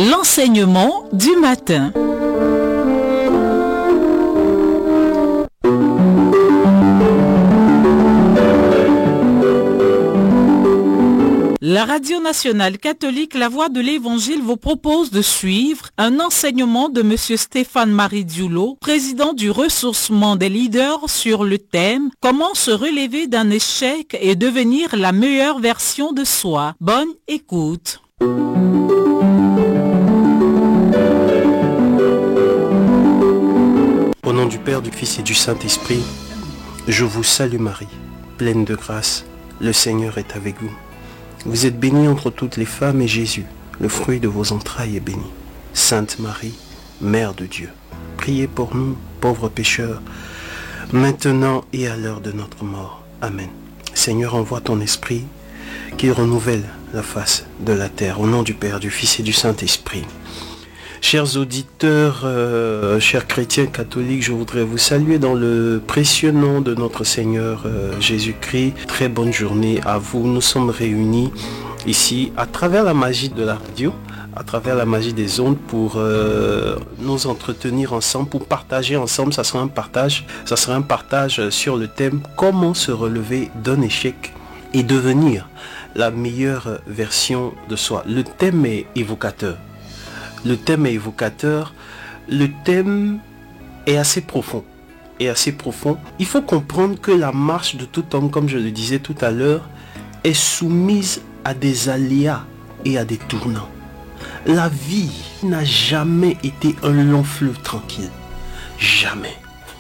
L'enseignement du matin. La Radio nationale catholique La Voix de l'Évangile vous propose de suivre un enseignement de M. Stéphane-Marie Dioulo, président du ressourcement des leaders, sur le thème « Comment se relever d'un échec et devenir la meilleure version de soi ». Bonne écoute. Au nom du Père, du Fils et du Saint-Esprit, je vous salue Marie, pleine de grâce, le Seigneur est avec vous. Vous êtes bénie entre toutes les femmes et Jésus, le fruit de vos entrailles, est béni. Sainte Marie, Mère de Dieu, priez pour nous, pauvres pécheurs, maintenant et à l'heure de notre mort. Amen. Seigneur, envoie ton esprit, qu'il renouvelle la face de la terre. Au nom du Père, du Fils et du Saint-Esprit. Chers auditeurs, chers chrétiens catholiques, je voudrais vous saluer dans le précieux nom de notre Seigneur Jésus-Christ. Très bonne journée à vous. Nous sommes réunis ici à travers la magie de la radio, à travers la magie des ondes pour nous entretenir ensemble, pour partager ensemble. Ça sera un partage sur le thème « Comment se relever d'un échec et devenir la meilleure version de soi ». Le thème est évocateur. Le thème est évocateur, le thème est assez profond. Il faut comprendre que la marche de tout homme, comme je le disais tout à l'heure, est soumise à des aléas et à des tournants. La vie n'a jamais été un long fleuve tranquille. Jamais.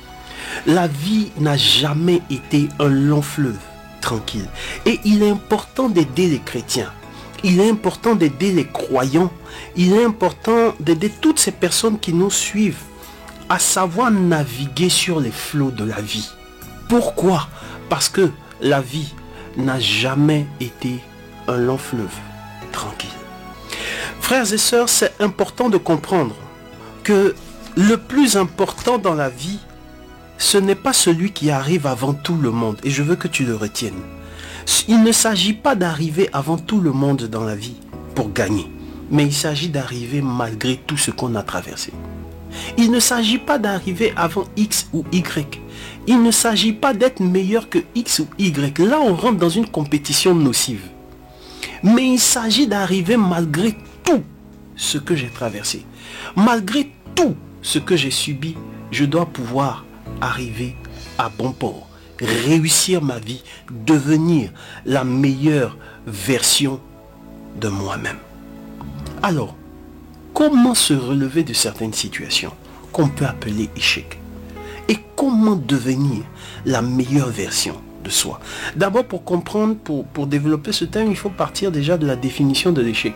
La vie n'a jamais été un long fleuve tranquille. Et il est important d'aider les chrétiens. Il est important d'aider les croyants. Il est important d'aider toutes ces personnes qui nous suivent à savoir naviguer sur les flots de la vie. Pourquoi? Parce que la vie n'a jamais été un long fleuve tranquille. Frères et sœurs, c'est important de comprendre que le plus important dans la vie, ce n'est pas celui qui arrive avant tout le monde. Et je veux que tu le retiennes. Il ne s'agit pas d'arriver avant tout le monde dans la vie pour gagner. Mais il s'agit d'arriver malgré tout ce qu'on a traversé. Il ne s'agit pas d'arriver avant X ou Y. Il ne s'agit pas d'être meilleur que X ou Y. Là, on rentre dans une compétition nocive. Mais il s'agit d'arriver malgré tout ce que j'ai traversé. Malgré tout ce que j'ai subi, je dois pouvoir arriver à bon port. Réussir ma vie, devenir la meilleure version de moi-même. Alors, comment se relever de certaines situations qu'on peut appeler échec? Et comment devenir la meilleure version de soi? D'abord, pour comprendre, pour développer ce thème, il faut partir déjà de la définition de l'échec.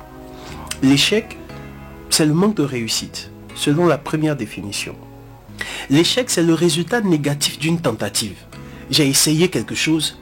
L'échec, c'est le manque de réussite, selon la première définition. L'échec, c'est le résultat négatif d'une tentative. J'ai essayé quelque chose,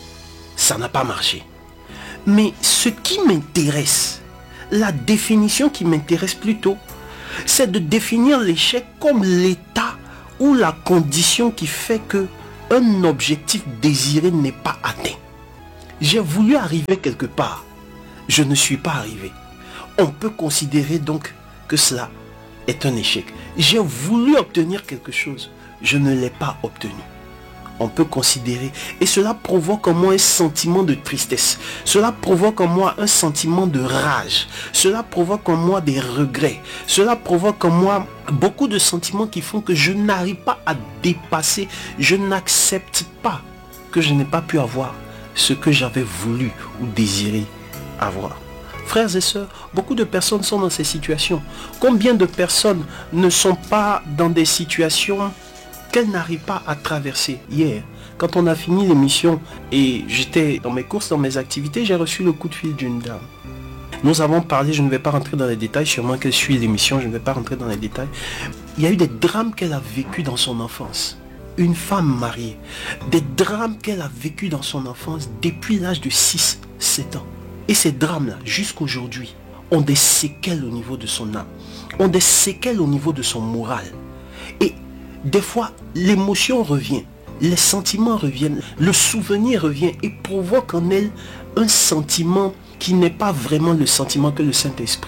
ça n'a pas marché. Mais ce qui m'intéresse, la définition qui m'intéresse plutôt, c'est de définir l'échec comme l'état ou la condition qui fait que un objectif désiré n'est pas atteint. J'ai voulu arriver quelque part, je ne suis pas arrivé. On peut considérer donc que cela est un échec. J'ai voulu obtenir quelque chose, je ne l'ai pas obtenu. On peut considérer, et cela provoque en moi un sentiment de tristesse, cela provoque en moi un sentiment de rage, cela provoque en moi des regrets, cela provoque en moi beaucoup de sentiments qui font que je n'arrive pas à dépasser, je n'accepte pas que je n'ai pas pu avoir ce que j'avais voulu ou désiré avoir. Frères et sœurs, beaucoup de personnes sont dans ces situations. Combien de personnes ne sont pas dans des situations qu'elle n'arrive pas à traverser? Hier, quand on a fini l'émission et j'étais dans mes courses, dans mes activités, j'ai reçu le coup de fil d'une dame. Nous avons parlé, je ne vais pas rentrer dans les détails, sûrement qu'elle suit l'émission, je ne vais pas rentrer dans les détails. Il y a eu des drames qu'elle a vécu dans son enfance. Une femme mariée, des drames qu'elle a vécu dans son enfance depuis l'âge de 6-7 ans. Et ces drames-là, jusqu'aujourd'hui, ont des séquelles au niveau de son âme, ont des séquelles au niveau de son moral. Et des fois, l'émotion revient, les sentiments reviennent, le souvenir revient et provoque en elle un sentiment qui n'est pas vraiment le sentiment que le Saint-Esprit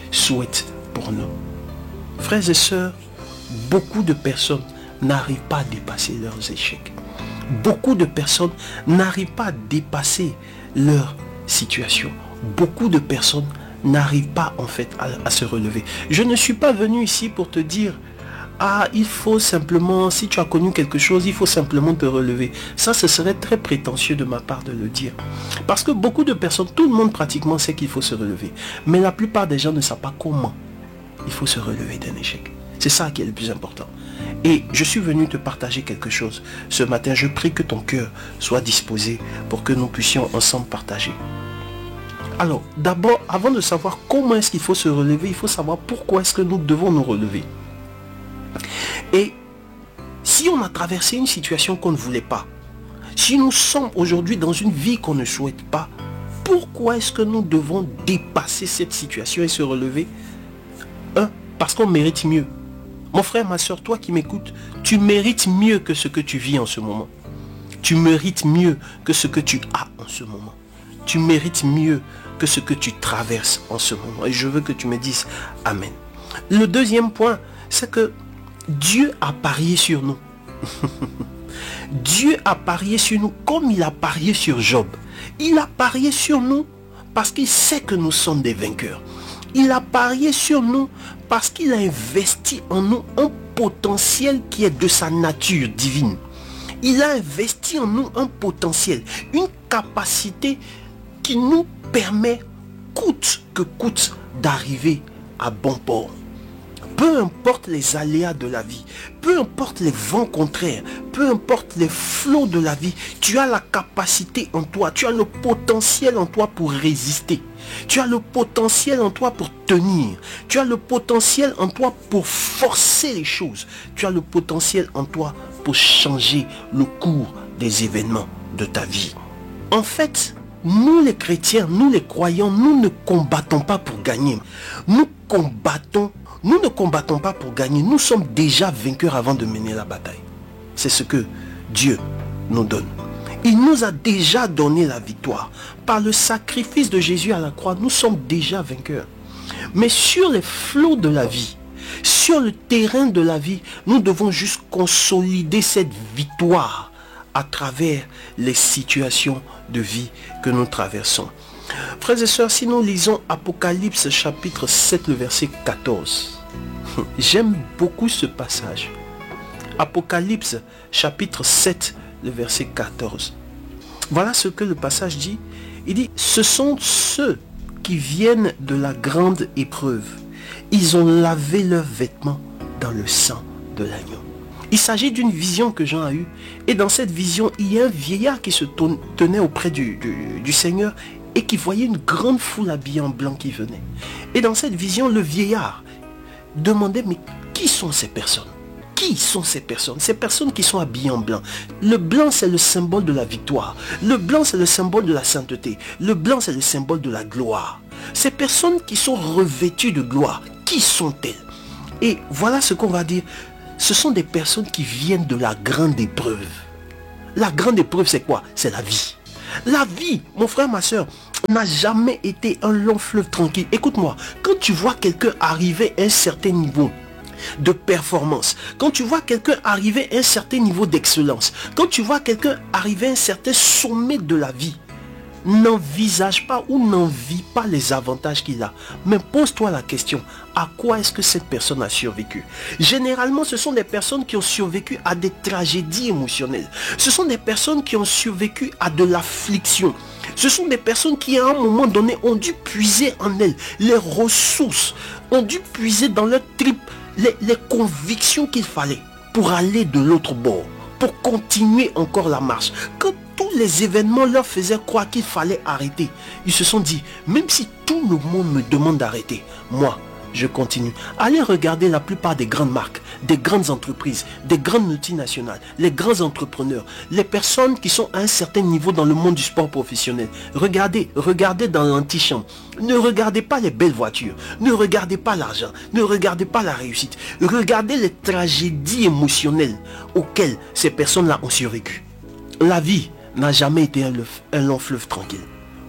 souhaite pour nous. Frères et sœurs, beaucoup de personnes n'arrivent pas à dépasser leurs échecs. Beaucoup de personnes n'arrivent pas à dépasser leur situation. Beaucoup de personnes n'arrivent pas en fait à se relever. Je ne suis pas venu ici pour te dire il faut simplement, si tu as connu quelque chose, il faut simplement te relever. Ça, ce serait très prétentieux de ma part de le dire. Parce que beaucoup de personnes, tout le monde pratiquement sait qu'il faut se relever. Mais la plupart des gens ne savent pas comment il faut se relever d'un échec. C'est ça qui est le plus important. Et je suis venu te partager quelque chose. Ce matin, je prie que ton cœur soit disposé pour que nous puissions ensemble partager. Alors, d'abord, avant de savoir comment est-ce qu'il faut se relever, il faut savoir pourquoi est-ce que nous devons nous relever. Et si on a traversé une situation qu'on ne voulait pas, si nous sommes aujourd'hui dans une vie qu'on ne souhaite pas, pourquoi est-ce que nous devons dépasser cette situation et se relever? Parce qu'on mérite mieux. Mon frère, ma soeur, toi qui m'écoutes, tu mérites mieux que ce que tu vis en ce moment. Tu mérites mieux que ce que tu as en ce moment. Tu mérites mieux que ce que tu traverses en ce moment. Et je veux que tu me dises Amen. Le deuxième point, c'est que Dieu a parié sur nous. Dieu a parié sur nous comme il a parié sur Job. Il a parié sur nous parce qu'il sait que nous sommes des vainqueurs. Il a parié sur nous parce qu'il a investi en nous un potentiel qui est de sa nature divine. Il a investi en nous un potentiel, une capacité qui nous permet, coûte que coûte, d'arriver à bon port. Peu importe les aléas de la vie, peu importe les vents contraires, peu importe les flots de la vie, tu as la capacité en toi, tu as le potentiel en toi pour résister. Tu as le potentiel en toi pour tenir. Tu as le potentiel en toi pour forcer les choses. Tu as le potentiel en toi pour changer le cours des événements de ta vie. En fait, nous les chrétiens, nous les croyants, nous ne combattons pas pour gagner. Nous ne combattons pas pour gagner. Nous sommes déjà vainqueurs avant de mener la bataille. C'est ce que Dieu nous donne. Il nous a déjà donné la victoire. Par le sacrifice de Jésus à la croix, nous sommes déjà vainqueurs. Mais sur les flots de la vie, sur le terrain de la vie, nous devons juste consolider cette victoire à travers les situations de vie que nous traversons. Frères et sœurs, si nous lisons Apocalypse chapitre 7, le verset 14, j'aime beaucoup ce passage. Apocalypse chapitre 7, le verset 14. Voilà ce que le passage dit. Il dit, ce sont ceux qui viennent de la grande épreuve. Ils ont lavé leurs vêtements dans le sang de l'agneau. Il s'agit d'une vision que Jean a eue. Et dans cette vision, il y a un vieillard qui se tenait auprès du Seigneur et qui voyait une grande foule habillée en blanc qui venait. Et dans cette vision, le vieillard demandait, mais qui sont ces personnes? Qui sont ces personnes? Ces personnes qui sont habillées en blanc. Le blanc, c'est le symbole de la victoire. Le blanc, c'est le symbole de la sainteté. Le blanc, c'est le symbole de la gloire. Ces personnes qui sont revêtues de gloire, qui sont-elles? Et voilà ce qu'on va dire. Ce sont des personnes qui viennent de la grande épreuve. La grande épreuve, c'est quoi? C'est la vie. La vie, mon frère, ma soeur, n'a jamais été un long fleuve tranquille. Écoute-moi, quand tu vois quelqu'un arriver à un certain niveau de performance, quand tu vois quelqu'un arriver à un certain niveau d'excellence, quand tu vois quelqu'un arriver à un certain sommet de la vie, n'envisage pas ou n'envie pas les avantages qu'il a, mais pose-toi la question, à quoi est-ce que cette personne a survécu? Généralement, ce sont des personnes qui ont survécu à des tragédies émotionnelles. Ce sont des personnes qui ont survécu à de l'affliction. Ce sont des personnes qui, à un moment donné, ont dû puiser en elles les ressources, ont dû puiser dans leur trip les convictions qu'il fallait pour aller de l'autre bord, pour continuer encore la marche. Quand tous les événements leur faisaient croire qu'il fallait arrêter, ils se sont dit, même si tout le monde me demande d'arrêter, moi, je continue. Allez regarder la plupart des grandes marques, des grandes entreprises, des grandes multinationales, les grands entrepreneurs, les personnes qui sont à un certain niveau dans le monde du sport professionnel. Regardez dans l'antichambre. Ne regardez pas les belles voitures, ne regardez pas l'argent, ne regardez pas la réussite. Regardez les tragédies émotionnelles auxquelles ces personnes-là ont survécu. La vie n'a jamais été un long fleuve tranquille.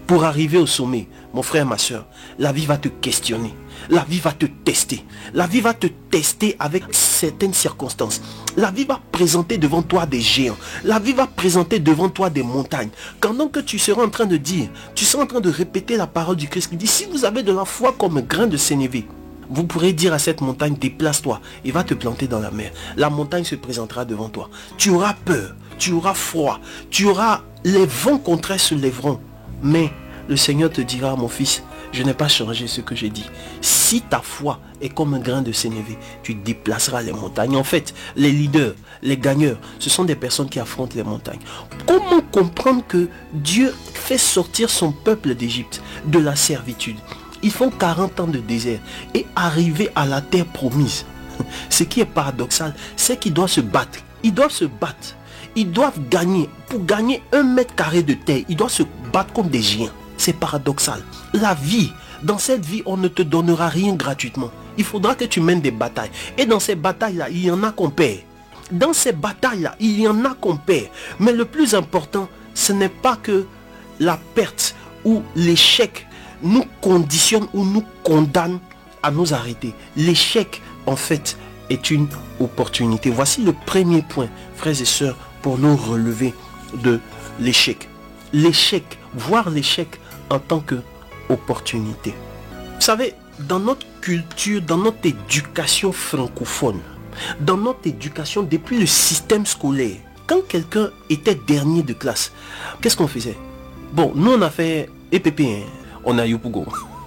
Pour arriver au sommet, mon frère, ma soeur, la vie va te questionner. La vie va te tester. La vie va te tester avec certaines circonstances. La vie va présenter devant toi des géants. La vie va présenter devant toi des montagnes. Quand donc tu seras en train de dire, tu seras en train de répéter la parole du Christ qui dit, si vous avez de la foi comme un grain de sénévé, vous pourrez dire à cette montagne, déplace-toi, et va te planter dans la mer. La montagne se présentera devant toi. Tu auras peur, tu auras froid, tu auras les vents contraires se lèveront. Mais le Seigneur te dira, mon fils, je n'ai pas changé ce que j'ai dit. Si ta foi est comme un grain de sénévé, tu déplaceras les montagnes. En fait, les leaders, les gagneurs, ce sont des personnes qui affrontent les montagnes. Comment comprendre que Dieu fait sortir son peuple d'Égypte de la servitude? Ils font 40 ans de désert et arriver à la terre promise. Ce qui est paradoxal, c'est qu'ils doivent se battre. Ils doivent se battre. Ils doivent gagner. Pour gagner 1 mètre carré de terre, ils doivent se battre comme des géants. C'est paradoxal. La vie, dans cette vie, on ne te donnera rien gratuitement. Il faudra que tu mènes des batailles. Et dans ces batailles-là, il y en a qu'on perd. Dans ces batailles-là, il y en a qu'on perd. Mais le plus important, ce n'est pas que la perte ou l'échec nous conditionne ou nous condamne à nous arrêter. L'échec, en fait, est une opportunité. Voici le premier point, frères et sœurs, pour nous relever de l'échec. L'échec, voir l'échec en tant qu'opportunité. Vous savez, dans notre culture, dans notre éducation francophone, dans notre éducation depuis le système scolaire, quand quelqu'un était dernier de classe, qu'est-ce qu'on faisait? Bon, nous on a fait EPP, hein, on a Yopugo.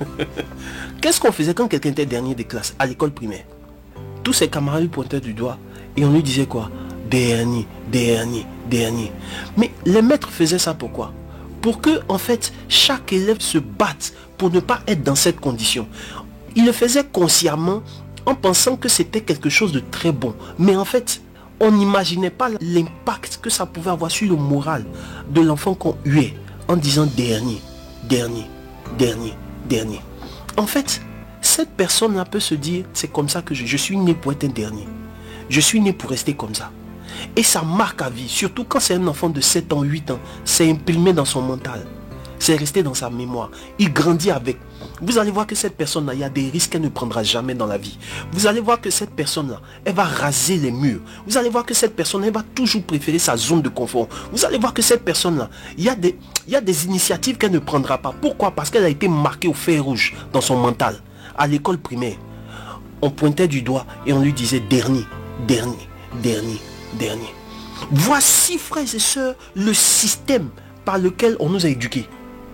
Qu'est-ce qu'on faisait quand quelqu'un était dernier de classe à l'école primaire? Tous ses camarades lui pointaient du doigt et on lui disait quoi? Dernier, dernier, dernier. Mais les maîtres faisaient ça pourquoi? Pour que, en fait, chaque élève se batte pour ne pas être dans cette condition. Il le faisait consciemment en pensant que c'était quelque chose de très bon. Mais en fait, on n'imaginait pas l'impact que ça pouvait avoir sur le moral de l'enfant qu'on huait en disant dernier, dernier, dernier, dernier. En fait, cette personne-là peut se dire, c'est comme ça que je suis né pour être un dernier. Je suis né pour rester comme ça. Et ça marque à vie, surtout quand c'est un enfant de 7 ans, 8 ans. C'est imprimé dans son mental. C'est resté dans sa mémoire. Il grandit avec. Vous allez voir que cette personne-là, il y a des risques qu'elle ne prendra jamais dans la vie. Vous allez voir que cette personne-là, elle va raser les murs. Vous allez voir que cette personne, elle va toujours préférer sa zone de confort. Vous allez voir que cette personne-là, il y a des initiatives qu'elle ne prendra pas. Pourquoi? Parce qu'elle a été marquée au fer rouge dans son mental. À l'école primaire, on pointait du doigt et on lui disait dernier, dernier, dernier, dernier. Voici, frères et sœurs, le système par lequel on nous a éduqués.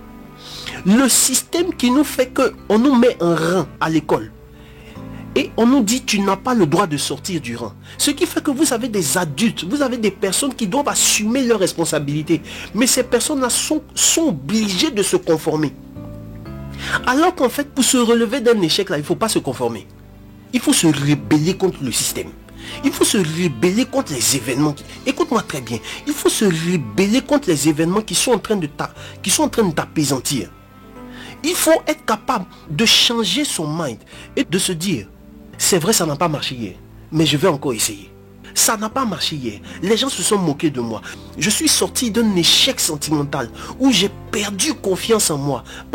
Le système qui nous fait que on nous met un rang à l'école. Et on nous dit tu n'as pas le droit de sortir du rang. Ce qui fait que vous avez des adultes, vous avez des personnes qui doivent assumer leurs responsabilités. Mais ces personnes-là sont obligées de se conformer. Alors qu'en fait, pour se relever d'un échec là, il ne faut pas se conformer. Il faut se rebeller contre le système. Il faut se rebeller contre les événements. Écoute-moi très bien. Il faut se rebeller contre les événements qui sont en train de t'apaisantir. Il faut être capable de changer son mind et de se dire, c'est vrai, ça n'a pas marché hier, mais je vais encore essayer. Ça n'a pas marché hier. Les gens se sont moqués de moi. Je suis sorti d'un échec sentimental où j'ai perdu confiance en moi.